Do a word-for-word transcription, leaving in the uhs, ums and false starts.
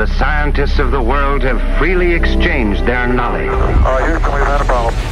The scientists of the world have freely exchanged their knowledge. Uh, Houston, we've had a problem.